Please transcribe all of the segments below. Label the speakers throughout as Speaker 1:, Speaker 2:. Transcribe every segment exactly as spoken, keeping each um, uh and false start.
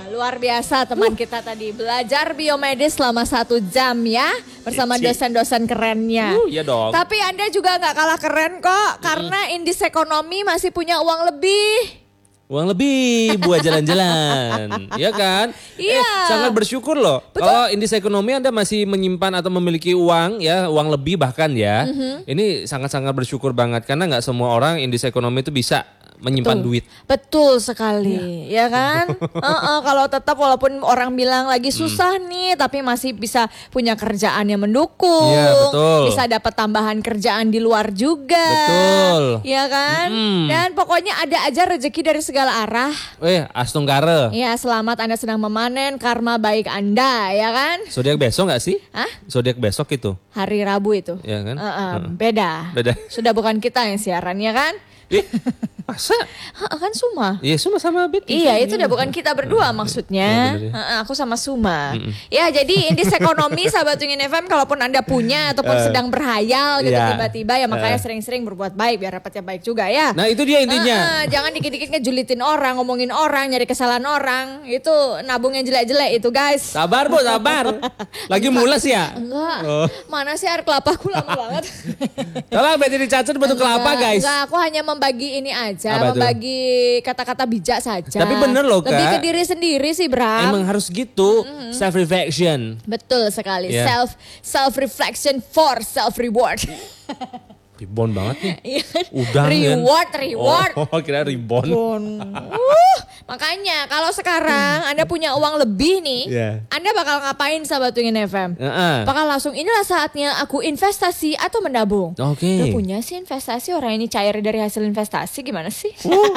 Speaker 1: luar biasa teman kita tadi belajar biomedis selama satu jam ya bersama dosen-dosen kerennya.
Speaker 2: Uh, iya dong.
Speaker 1: Tapi Anda juga nggak kalah keren kok karena Indis Ekonomi masih punya uang lebih.
Speaker 2: Uang lebih buat jalan-jalan, ya kan?
Speaker 1: Iya.
Speaker 2: Eh, sangat bersyukur loh.
Speaker 1: Betul.
Speaker 2: Kalau Indis Ekonomi Anda masih menyimpan atau memiliki uang, ya uang lebih bahkan ya. Mm-hmm. Ini sangat-sangat bersyukur banget karena nggak semua orang Indis Ekonomi itu bisa menyimpan
Speaker 1: Betul.
Speaker 2: duit.
Speaker 1: Betul sekali, ya, ya kan? uh-uh, kalau tetap walaupun orang bilang lagi susah hmm. nih, tapi masih bisa punya kerjaan yang mendukung.
Speaker 2: Ya, betul.
Speaker 1: Bisa dapat tambahan kerjaan di luar juga.
Speaker 2: Betul.
Speaker 1: Ya kan? Hmm. Dan pokoknya ada aja rezeki dari segala arah.
Speaker 2: Eh, Astunggara.
Speaker 1: Ya, selamat Anda sedang memanen karma baik Anda, ya kan?
Speaker 2: Zodiak besok gak sih?
Speaker 1: Hah?
Speaker 2: Zodiak besok itu.
Speaker 1: Hari Rabu itu.
Speaker 2: Ya kan?
Speaker 1: Uh-uh,
Speaker 2: uh.
Speaker 1: Beda.
Speaker 2: Beda.
Speaker 1: Sudah bukan kita yang siaran, ya kan?
Speaker 2: Eh, masa?
Speaker 1: Ha, kan Suma.
Speaker 2: Iya, Suma sama Betty.
Speaker 1: Iya, itu udah bukan kita berdua maksudnya.
Speaker 2: Oh,
Speaker 1: ha, aku sama Suma. Mm-mm. Ya, jadi Indis Ekonomi sahabat Wingin F M kalaupun Anda punya ataupun uh, sedang berhayal gitu yeah. tiba-tiba ya makanya uh. sering-sering berbuat baik biar dapatnya baik juga ya.
Speaker 2: Nah, itu dia intinya.
Speaker 1: Uh, uh, jangan dikit-dikit ngejulitin orang, ngomongin orang, nyari kesalahan orang. Itu nabung yang jelek-jelek itu, guys.
Speaker 2: Sabar, Bu, sabar. Lagi mules ya?
Speaker 1: Enggak. Oh. Mana sih air kelapaku lama banget.
Speaker 2: Tolong Betty dicatat bentuk kelapa, guys.
Speaker 1: Enggak, aku hanya membagi ini aja,
Speaker 2: apa
Speaker 1: membagi itu? Kata-kata bijak saja.
Speaker 2: Tapi bener loh Kak.
Speaker 1: Lebih ke diri sendiri sih Bram.
Speaker 2: Emang harus gitu, mm-hmm. self reflection.
Speaker 1: Betul sekali, yeah. self self reflection for self reward.
Speaker 2: Ribon banget nih.
Speaker 1: Udah reward, kan? reward.
Speaker 2: Oh, kira ribon.
Speaker 1: Uh, makanya kalau sekarang Anda punya uang lebih nih, yeah. Anda bakal ngapain sahabat Wingin F M? Uh-uh. Bakal langsung inilah saatnya aku investasi atau mendabung.
Speaker 2: Oke. Okay.
Speaker 1: Udah punya sih investasi, orang ini cair dari hasil investasi gimana sih? Uh.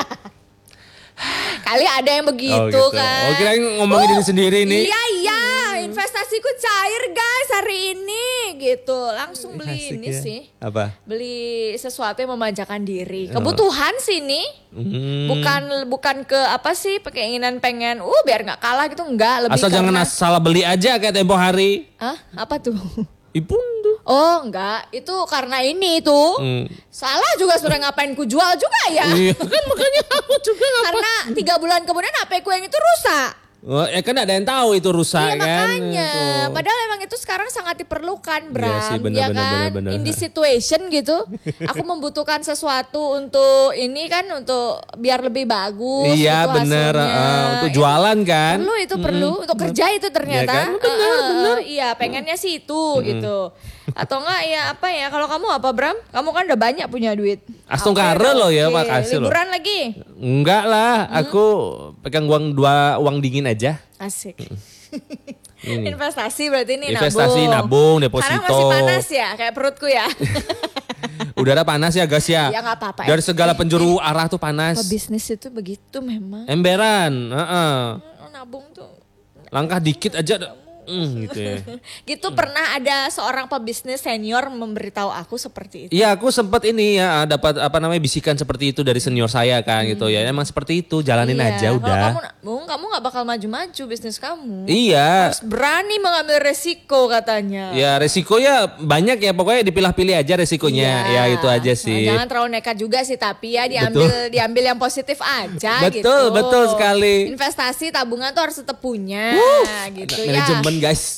Speaker 1: Kali ada yang begitu oh, gitu. kan.
Speaker 2: Oh, kira ngomongin uh, diri sendiri nih.
Speaker 1: Iya, iya. Investasiku cair guys hari ini gitu. Langsung beli Asik ini ya. sih.
Speaker 2: Apa?
Speaker 1: Beli sesuatu yang memanjakan diri. Kebutuhan oh. sih nih. Hmm. Bukan bukan ke apa sih keinginan pengen uh biar gak kalah gitu. Enggak. Lebih
Speaker 2: asal jangan asal beli aja kayak tempo hari.
Speaker 1: Hah? Apa tuh?
Speaker 2: Ipun tuh.
Speaker 1: Oh enggak, itu karena ini tuh. Hmm. Salah juga sudah ngapain ku jual juga ya.
Speaker 2: Iya kan makanya aku juga ngapain.
Speaker 1: Karena tiga bulan kemudian H P ku yang itu rusak.
Speaker 2: Oh, ya kan ada yang tahu itu rusak
Speaker 1: iya,
Speaker 2: kan.
Speaker 1: Makanya,
Speaker 2: itu.
Speaker 1: Padahal emang itu sekarang sangat diperlukan Bram.
Speaker 2: Iya sih, bener,
Speaker 1: ya
Speaker 2: bener,
Speaker 1: kan,
Speaker 2: bener, bener.
Speaker 1: in this situation gitu. Aku membutuhkan sesuatu untuk ini kan, untuk biar lebih bagus.
Speaker 2: Iya bener, uh, untuk jualan
Speaker 1: ya,
Speaker 2: kan.
Speaker 1: Perlu itu perlu, mm-hmm. untuk kerja itu ternyata.
Speaker 2: Iya kan? Bener,
Speaker 1: uh,
Speaker 2: bener.
Speaker 1: Iya pengennya sih itu mm-hmm. gitu. Atau enggak ya apa ya, kalau kamu apa Bram? Kamu kan udah banyak punya duit.
Speaker 2: Astungkara loh ya, makasih loh.
Speaker 1: Liburan lagi?
Speaker 2: Enggak lah, hmm. aku pegang uang dua uang dingin aja.
Speaker 1: Asik. Ini. Investasi berarti ini
Speaker 2: Investasi, nabung, nabung deposito.
Speaker 1: Sekarang masih panas ya, kayak perutku ya.
Speaker 2: Udara panas ya guys ya.
Speaker 1: Ya gak apa-apa.
Speaker 2: Dari segala penjuru arah tuh panas.
Speaker 1: Bisnis itu begitu memang.
Speaker 2: Emberan, uh-uh.
Speaker 1: Nabung tuh.
Speaker 2: Langkah dikit aja. Mm, gitu ya.
Speaker 1: Gitu mm. pernah ada seorang pebisnis senior memberitahu aku seperti itu.
Speaker 2: Iya, aku sempat ini ya dapat apa namanya bisikan seperti itu dari senior saya kan mm. gitu ya. Emang seperti itu, jalanin iya. aja udah.
Speaker 1: Kalau kamu, Bung, kamu nggak bakal maju-maju bisnis kamu.
Speaker 2: Iya.
Speaker 1: Harus berani mengambil resiko katanya.
Speaker 2: Ya resiko ya banyak ya, pokoknya dipilah-pilih aja resikonya. Iya. Ya itu aja sih.
Speaker 1: Nah, jangan terlalu nekat juga sih, tapi ya diambil betul. diambil yang positif aja.
Speaker 2: Betul,
Speaker 1: gitu.
Speaker 2: Betul, betul sekali.
Speaker 1: Investasi tabungan tuh harus tetap punya, uh, gitu ya.
Speaker 2: Manajemen guys.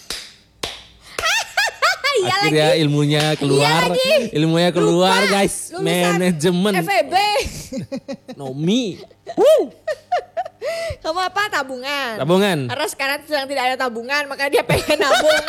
Speaker 1: Iya
Speaker 2: akhirnya
Speaker 1: lagi.
Speaker 2: ilmunya keluar, iya ilmunya keluar lupa, guys. Manajemen.
Speaker 1: F E B.
Speaker 2: Nomi.
Speaker 1: Kamu apa? Tabungan.
Speaker 2: Tabungan.
Speaker 1: Karena sekarang sedang tidak ada tabungan, makanya dia pengen nabung.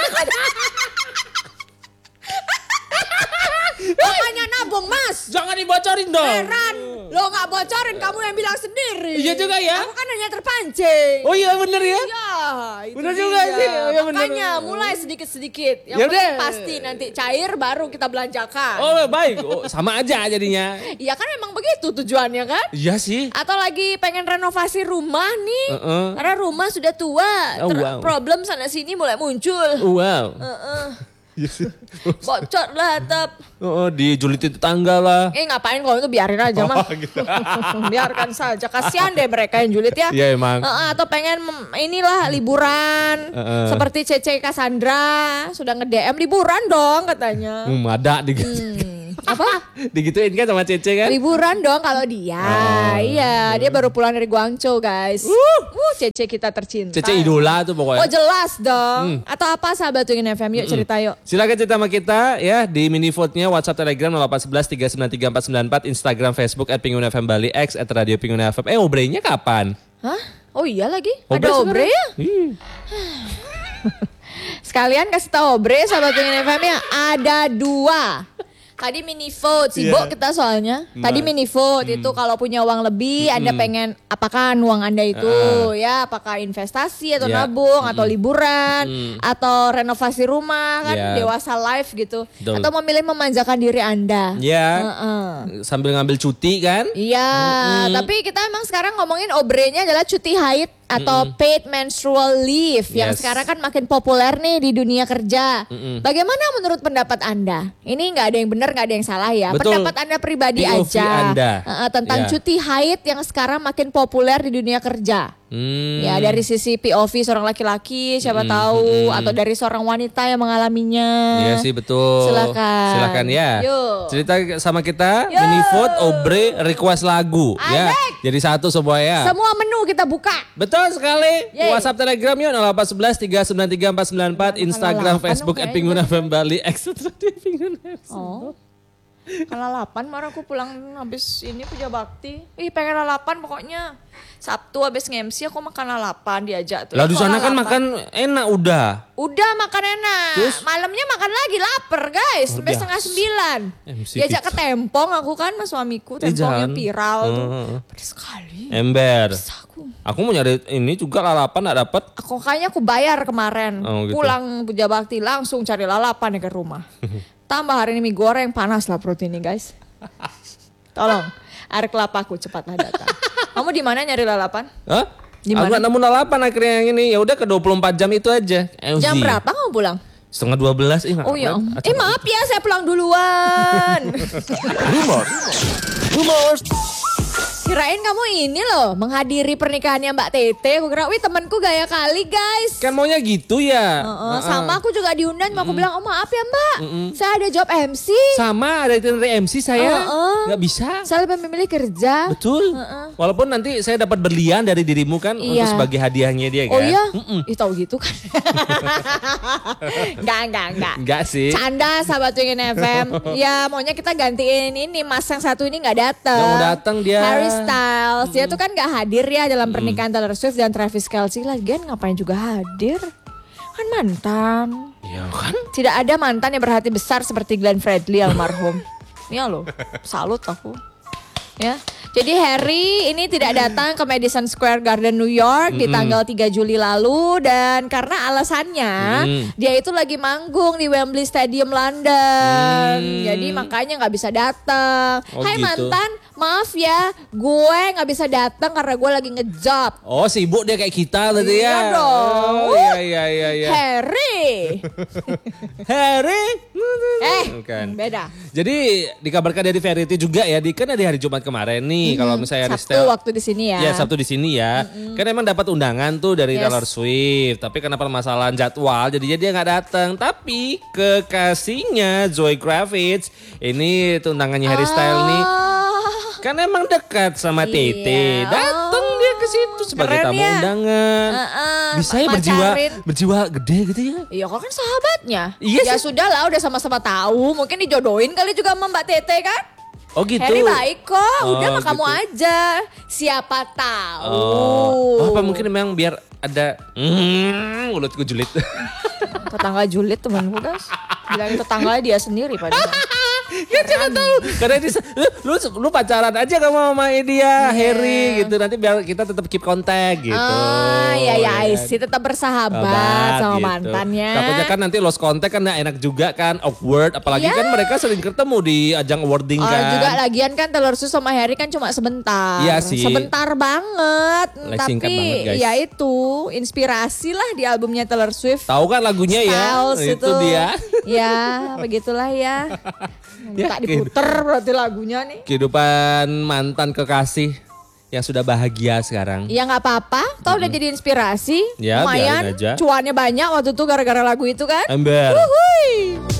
Speaker 1: Makanya nabung mas.
Speaker 2: Jangan dibocorin dong.
Speaker 1: Heran. Lo gak bocorin, kamu yang bilang sendiri.
Speaker 2: Iya juga ya.
Speaker 1: Aku kan hanya terpancing.
Speaker 2: Oh iya bener ya.
Speaker 1: Iya.
Speaker 2: Bener juga sih. Oh, iya,
Speaker 1: makanya bener. Mulai sedikit-sedikit. Yang penting pasti nanti cair baru kita belanjakan.
Speaker 2: Oh baik. Oh, sama aja jadinya.
Speaker 1: Iya kan emang begitu tujuannya kan.
Speaker 2: Iya sih.
Speaker 1: Atau lagi pengen renovasi rumah nih.
Speaker 2: Uh-uh.
Speaker 1: Karena rumah sudah tua.
Speaker 2: Oh, wow.
Speaker 1: Problem sana sini mulai muncul.
Speaker 2: Wow.
Speaker 1: Uh-uh. Yes. Bocor lah atap.
Speaker 2: Oh, dijulitin tetangga lah.
Speaker 1: Eh ngapain kalau itu biarin aja mah. Oh, gitu. Biarkan saja. Kasihan deh mereka yang julit ya.
Speaker 2: Iya emang.
Speaker 1: Uh, atau pengen inilah liburan. Uh, uh. Seperti Cece Cassandra sudah nge-D M liburan dong katanya.
Speaker 2: Hmm, ada di. Hmm.
Speaker 1: Apa?
Speaker 2: Digituin kan sama Cece kan?
Speaker 1: Liburan dong kalau dia. Oh. Iya, dia baru pulang dari Guangzhou guys. Uh, uh Cece kita tercinta.
Speaker 2: Cece idola tuh pokoknya.
Speaker 1: Oh jelas dong. Hmm. Atau apa sahabat Wingin F M? Yuk hmm. cerita yuk.
Speaker 2: Silakan cerita sama kita ya di mini vote-nya WhatsApp Telegram nol delapan satu satu tiga sembilan tiga empat sembilan empat, Instagram Facebook at Pengguna F M Bali, X at Radio Pengguna F M. Eh obrenya kapan?
Speaker 1: Hah? Oh iya lagi? Obre ada obre ya? Sekalian kasih tahu obre sahabat Wingin F M ya, ada dua. Tadi mini vote, sibuk yeah. kita soalnya. Nah. Tadi mini vote hmm. itu kalau punya uang lebih, hmm. Anda pengen apakah uang Anda itu uh. ya, apakah investasi atau yeah. nabung hmm. atau liburan hmm. atau renovasi rumah kan, yeah. dewasa life gitu. Duh. Atau memilih memanjakan diri Anda.
Speaker 2: Iya. Yeah. Uh -uh. Sambil ngambil cuti kan?
Speaker 1: Iya, hmm. tapi kita emang sekarang ngomongin obrenya adalah cuti haid atau mm-mm. paid menstrual leave yes. yang sekarang kan makin populer nih di dunia kerja. Mm-mm. Bagaimana menurut pendapat Anda? Ini nggak ada yang benar, nggak ada yang salah ya. Betul. Pendapat Anda pribadi P O V aja Anda. Uh, tentang yeah. cuti haid yang sekarang makin populer di dunia kerja. Hmm. Ya dari sisi P O V seorang laki-laki siapa hmm, tahu hmm. atau dari seorang wanita yang mengalaminya.
Speaker 2: Iya sih betul.
Speaker 1: Silakan.
Speaker 2: Silakan ya.
Speaker 1: Yuk.
Speaker 2: Cerita sama kita, Yuk. mini vote, obre, request lagu. Asik. Ya. Jadi satu semua ya.
Speaker 1: Semua menu kita buka.
Speaker 2: Betul sekali. Yeay. WhatsApp Telegram yuk nol delapan satu satu tiga sembilan tiga empat sembilan empat, Instagram Facebook at Pengguna F M Bali, X at Pengguna F M.
Speaker 1: Oh. Kan lalapan, marah aku pulang habis ini puja bakti. Ih pengen lalapan pokoknya. Sabtu habis nge-M C aku makan lalapan diajak tuh.
Speaker 2: Lah di sana kan makan enak udah.
Speaker 1: Udah makan enak. Terus? Malamnya makan lagi lapar guys. Sampai setengah sembilan. Diajak ke Tempong aku kan sama suamiku. Tempong yang viral uh, tuh. Pedas sekali.
Speaker 2: Ember. Aku. aku mau nyari ini juga lalapan gak dapet.
Speaker 1: Aku kayaknya aku bayar kemarin. Oh, gitu. Pulang puja bakti langsung cari lalapan ke rumah. Tambah hari ini mie goreng panas lah proteinnya guys. Tolong. Air kelapa aku cepatlah datang. Kamu di mana nyari lalapan?
Speaker 2: Hah? Di mana? Aku nemu lalapan akhirnya yang ini. Ya udah ke dua puluh empat jam itu aja. L Z.
Speaker 1: Jam berapa kamu pulang?
Speaker 2: Setengah dua belas. Eh,
Speaker 1: oh iya. Eh maaf ya saya pulang duluan.
Speaker 2: Rumor. Rumor.
Speaker 1: Kirain kamu ini loh menghadiri pernikahannya Mbak Tete. Aku kira, wih temanku gaya kali guys.
Speaker 2: Kan maunya gitu ya.
Speaker 1: Uh, uh, sama aku juga diundang. Mm-mm. Aku bilang, oh maaf ya Mbak. Mm-mm. Saya ada job M C.
Speaker 2: Sama ada itinerary M C saya. Uh, uh. Gak bisa.
Speaker 1: Saya lebih memilih kerja.
Speaker 2: Betul. Uh, uh. Walaupun nanti saya dapat berlian dari dirimu kan. Iya. Untuk sebagai hadiahnya dia kan.
Speaker 1: Oh iya? Ih tahu gitu kan. Enggak, enggak, enggak.
Speaker 2: Enggak sih.
Speaker 1: Canda sahabat Wingin F M. Ya maunya kita gantiin ini. Mas yang satu ini gak datang.
Speaker 2: Gak mau datang dia.
Speaker 1: Harry Styles, dia tuh kan gak hadir ya dalam pernikahan mm. Taylor Swift dan Travis Kelce. Lagian ngapain juga hadir? Kan mantan.
Speaker 2: Iya kan?
Speaker 1: Tidak ada mantan yang berhati besar seperti Glenn Fredly almarhum. Iya loh, salut aku. Ya. Jadi Harry ini tidak datang ke Madison Square Garden New York mm-hmm. di tanggal tiga Juli lalu dan karena alasannya mm. dia itu lagi manggung di Wembley Stadium London. Mm. Jadi makanya nggak bisa datang. Oh, Hai gitu. Mantan, maaf ya, gue nggak bisa datang karena gue lagi ngejob.
Speaker 2: Oh sibuk dia kayak kita tadi ya.
Speaker 1: Iya dong.
Speaker 2: Oh, iya iya iya iya.
Speaker 1: Harry.
Speaker 2: Harry.
Speaker 1: Eh, bukan. Beda.
Speaker 2: Jadi dikabarkan dari Verity juga ya, di kan di hari Jumat kemarin nih. Mm-hmm. Kalau misalnya
Speaker 1: Sabtu Ristel, waktu di sini ya.
Speaker 2: Ya Sabtu di sini ya. Mm-hmm. Kan emang dapat undangan tuh dari yes. Taylor Swift. Tapi karena permasalahan jadwal, jadinya dia nggak datang. Tapi kekasihnya Zoe Kravitz, ini tuh undangannya Harry oh. Styles nih. Kan emang dekat sama Tete. Iya. Datang oh. dia ke situ sebagai keren tamu ya. Undangan. Uh, uh, Bisa ya berjiwa berjiwa gede gitu ya.
Speaker 1: Iya kok kan sahabatnya.
Speaker 2: Iya
Speaker 1: ya sudah lah udah sama-sama tahu. Mungkin dijodohin kali juga sama Mbak Tete kan.
Speaker 2: Oh gitu.
Speaker 1: Harry baik kok,
Speaker 2: oh,
Speaker 1: udah mah
Speaker 2: gitu.
Speaker 1: Kamu aja. Siapa tahu.
Speaker 2: Oh. Apa mungkin memang biar ada mm, mulutku julid.
Speaker 1: Tetangga julid temanku guys. Bilangin tetangganya dia sendiri padahal.
Speaker 2: Ya siapa tahu. Karena dia, lu, lu pacaran aja kamu sama dia, yeah. Harry gitu. Nanti biar kita tetap keep kontak gitu.
Speaker 1: Ah, iya ya, Aisy tetap bersahabat Sahabat, sama gitu. Mantannya.
Speaker 2: Takutnya kan nanti lost contact kan enak juga kan, awkward. Apalagi yeah. kan mereka sering ketemu di ajang awarding oh, kan.
Speaker 1: Juga lagian kan Taylor Swift sama Harry kan cuma sebentar.
Speaker 2: Iya sih.
Speaker 1: Sebentar banget.
Speaker 2: Like
Speaker 1: Tapi
Speaker 2: banget,
Speaker 1: ya itu inspirasi lah di albumnya Taylor Swift.
Speaker 2: Tahu kan lagunya
Speaker 1: Styles
Speaker 2: ya? Itu, itu dia.
Speaker 1: Ya begitulah ya. Ya, tak diputer berarti lagunya nih.
Speaker 2: Kehidupan mantan kekasih yang sudah bahagia sekarang.
Speaker 1: Ya nggak apa-apa, tau mm-hmm. udah jadi inspirasi.
Speaker 2: Ya,
Speaker 1: lumayan, cuannya banyak waktu itu gara-gara lagu itu kan.
Speaker 2: Ember.
Speaker 1: Wuhui.